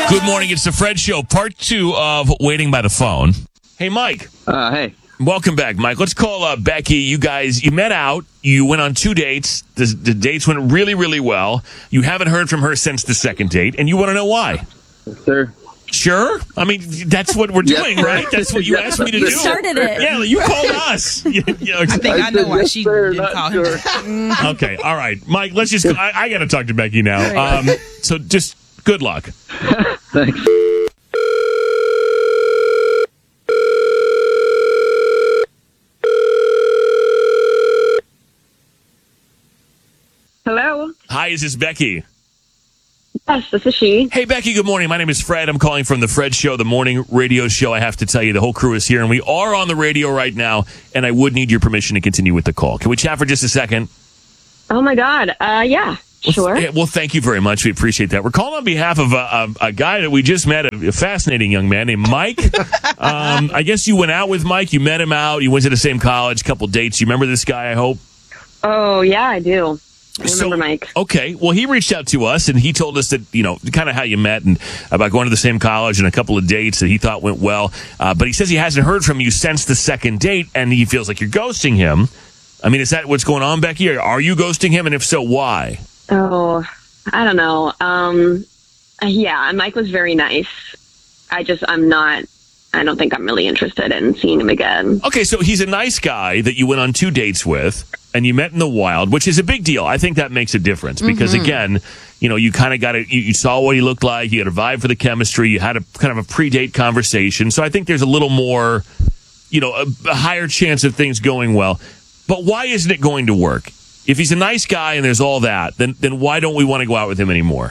Good morning. It's the Fred Show, part 2 of Waiting by the Phone. Hey, Mike. Hey. Welcome back, Mike. Let's call Becky. You guys, you met out. You went on 2 dates. The dates went really, really well. You haven't heard from her since the second date, and you want to know why. Yes, sir. Sure? I mean, that's what we're doing, right? That's what you asked me to do. You started it. Yeah, you called us. I think I know why she didn't call him. Okay, all right. Mike, let's just – I got to talk to Becky now. So just good luck. Thanks. Hello? Hi, is this Becky? Yes, this is she. Hey, Becky, good morning. My name is Fred. I'm calling from the Fred Show, the morning radio show. I have to tell you, the whole crew is here, and we are on the radio right now, and I would need your permission to continue with the call. Can we chat for just a second? Oh, my God. Yeah, sure. Well, thank you very much. We appreciate that. We're calling on behalf of a guy that we just met, a fascinating young man named Mike. I guess you went out with Mike. You met him out. You went to the same college, couple dates. You remember this guy, I hope? Oh, yeah, I do. I remember Mike. Okay. Well, he reached out to us, and he told us that, kind of how you met and about going to the same college and a couple of dates that he thought went well. But he says he hasn't heard from you since the second date, and he feels like you're ghosting him. I mean, is that what's going on, Becky? Or are you ghosting him? And if so, why? Oh, I don't know. Yeah, Mike was very nice. I don't think I'm really interested in seeing him again. Okay, so he's a nice guy that you went on 2 dates with, and you met in the wild, which is a big deal. I think that makes a difference because, again, you kind of got you saw what he looked like, you had a vibe for the chemistry, you had a kind of a pre-date conversation. So I think there's a little more, a higher chance of things going well. But why isn't it going to work? If he's a nice guy and there's all that, then why don't we want to go out with him anymore?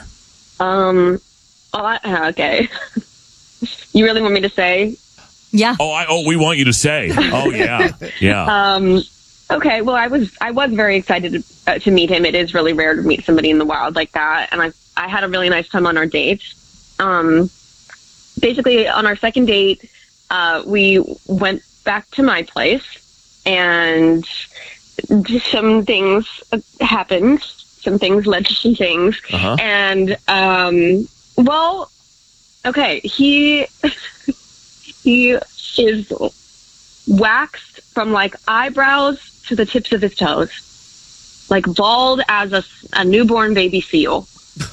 Okay. You really want me to say? Yeah. We want you to say. Oh, yeah. Yeah. Okay. Well, I was very excited to meet him. It is really rare to meet somebody in the wild like that. And I had a really nice time on our dates. Basically, on our second date, we went back to my place and some things happened. Some things led to some things. Uh-huh. And, okay, he is waxed from like eyebrows to the tips of his toes, like bald as a newborn baby seal.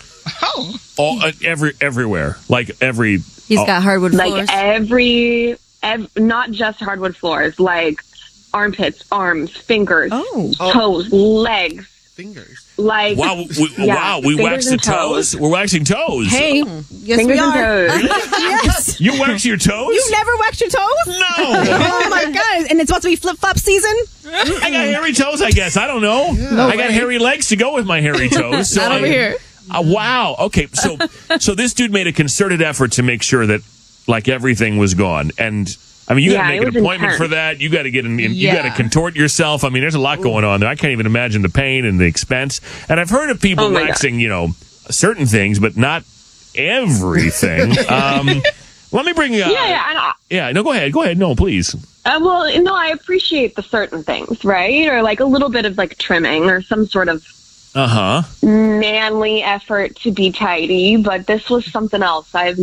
Everywhere, like every. He's got hardwood floors. Like every, not just hardwood floors, like armpits, arms, fingers, toes, legs. Fingers. Like we waxed the toes. We're waxing toes. Hey, yes, fingers we are. and toes. Yes. You wax your toes? You never waxed your toes? No. Oh my God! And it's supposed to be flip-flop season. I got hairy toes, I guess. I don't know. No I got way. hairy legs to go with my hairy toes. So Not over here. Wow. Okay. So this dude made a concerted effort to make sure that like everything was gone. And I mean, you got to make an appointment for that. You got to get in. You got to contort yourself. I mean, there's a lot going on there. I can't even imagine the pain and the expense. And I've heard of people waxing, certain things, but not everything. Let me bring you. No, go ahead. Go ahead. No, please. I appreciate the certain things, right? Or like a little bit of like trimming or some sort of manly effort to be tidy. But this was something else. A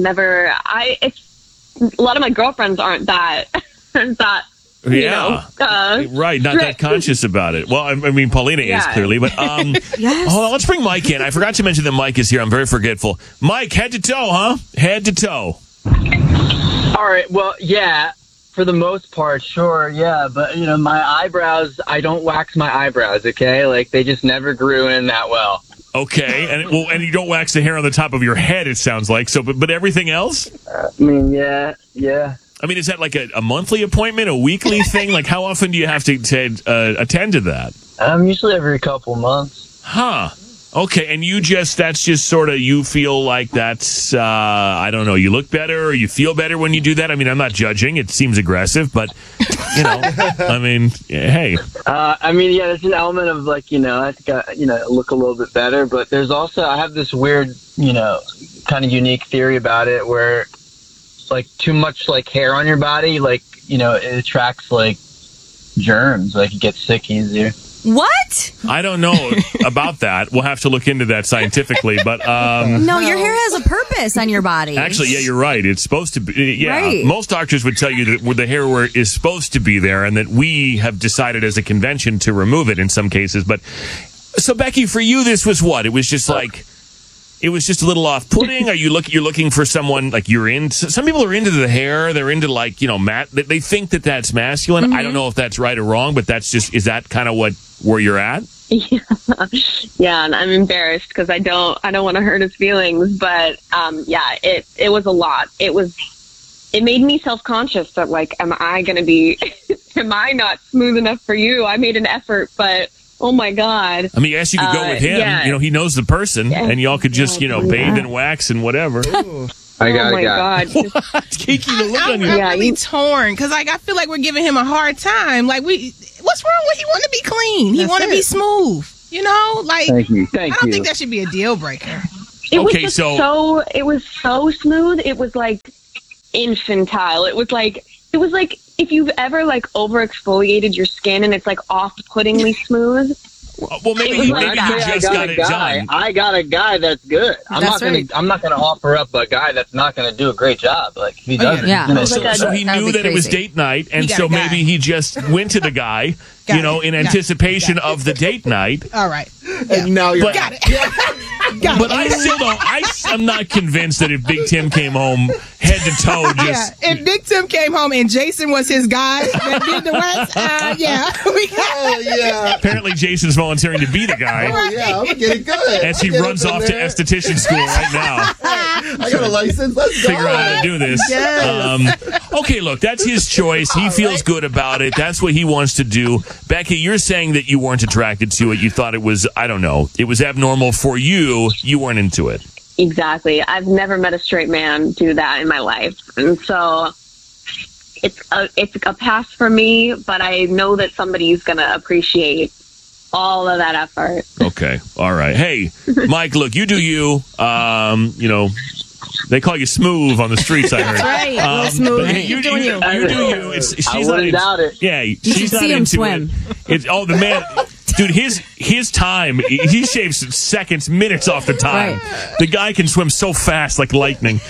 lot of my girlfriends aren't that, right, not that conscious about it. Well, I mean, Paulina is clearly, but Yes. hold on, let's bring Mike in. I forgot to mention that Mike is here. I'm very forgetful. Mike, head to toe, huh? Head to toe. All right. Well, yeah, for the most part, sure, yeah. But, my eyebrows, I don't wax my eyebrows, okay? Like, they just never grew in that well. Okay, and you don't wax the hair on the top of your head, it sounds like. So, but everything else? Yeah. I mean, is that like a monthly appointment, a weekly thing? Like, how often do you have to attend to that? Usually every couple months. Huh. Okay, and that's just sort of, you feel like that's, I don't know, you look better or you feel better when you do that? I mean, I'm not judging. It seems aggressive, but, I mean, hey. There's an element of like, I think I look a little bit better, but there's also, I have this weird, kind of unique theory about it where like too much like hair on your body, like, it attracts like germs, like you get sick easier. What? I don't know about that. We'll have to look into that scientifically. But No, your hair has a purpose on your body. actually, yeah, you're right. It's supposed to be. Yeah, Right. most doctors would tell you that the hair is supposed to be there, and that we have decided as a convention to remove it in some cases. But so, Becky, for you, this was what? It was just like. It was just a little off-putting. You're looking for someone like you're in. Some people are into the hair. They're into like They think that that's masculine. Mm-hmm. I don't know if that's right or wrong, but is that kind of where you're at? Yeah, and I'm embarrassed because I don't want to hurt his feelings, but yeah, it was a lot. It made me self-conscious that like, am I not smooth enough for you? I made an effort, but oh my God. I mean, yes, you could go with him. Yeah. He knows the person, and y'all could just bathe in wax and whatever. I got oh a my guy. God. Kiki, the look on I'm you. Yeah, really you- torn because like I feel like we're giving him a hard time. Like what's wrong with he want to be clean? He That's want to be it. smooth. Like Thank you. I Thank don't you. think that should be a deal breaker. It was Okay, just so- it was so smooth. It was like infantile. It was like if you've ever like over exfoliated your skin and it's like off-puttingly smooth. Well, maybe It was you like that. just got it done. I got a guy that's good. I'm That's not right. gonna offer up a guy that's not gonna do a great job. Like if he doesn't, yeah. he's gonna- So- Like So he That would knew be that it was crazy. date night, and He got so a guy. maybe he just went to the guy, Got in it. anticipation of the date night. All right. And now you're But- Got it. Got But it. I still don't. I'm not convinced that if Big Tim came home head to toe, Yeah, just if Big Tim came home and Jason was his guy that did the wax, yeah, we got Oh, yeah. apparently Jason's volunteering to be the guy Oh, yeah. I'm getting good. as he Get runs up in off to there. esthetician school right now. I got a license. Let's go. Figure out how to do this. Okay, look, that's his choice. He feels good about it. That's what he wants to do. Becky, you're saying that you weren't attracted to it. You thought it was, I don't know, it was abnormal for you. You weren't into it. Exactly. I've never met a straight man do that in my life. And so it's a pass for me, but I know that somebody's going to appreciate all of that effort. Okay. All right. Hey, Mike, look, you do you. They call you smooth on the streets, I heard. right. Smooth. But hey, you do you. She's I not wouldn't doubt it. Yeah, should she's not see him into swim. it. The man, dude, his time, he shaves seconds, minutes off the time. Right. The guy can swim so fast like lightning.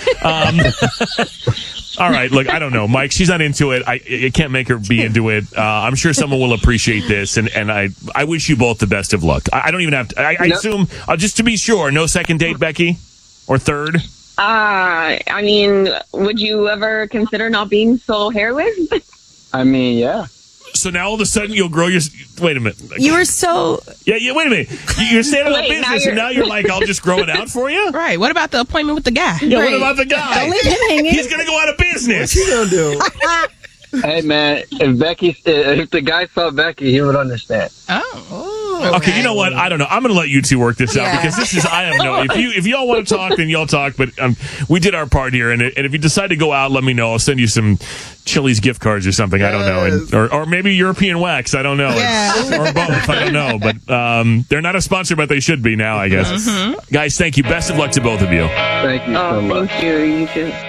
All right, look, I don't know, Mike. She's not into it. I can't make her be into it. I'm sure someone will appreciate this, and I wish you both the best of luck. I don't even have to. I No. assume just to be sure, no second date, Becky, or third. I mean, would you ever consider not being so hairless? I mean, yeah. So now all of a sudden you'll grow your. Wait a minute. You were so. Yeah. Wait a minute. You're standing up Wait, now business, and now you're like, I'll just grow it out for you. Right. What about the appointment with the guy? Yeah. Right. What about the guy? Don't leave him hanging. He's gonna go out of business. What you gonna do? Hey man, if the guy saw Becky, he would understand. Oh. Okay, you know what? I don't know. I'm going to let you two work this out Yeah. because this is. I have no. If y'all want to talk, then y'all talk. But we did our part here, and if you decide to go out, let me know. I'll send you some Chili's gift cards or something. I don't know, or maybe European wax. I don't know, or both. I don't know. But they're not a sponsor, but they should be now, I guess. Guys, thank you. Best of luck to both of you. Thank you so Oh, much. thank you. You too.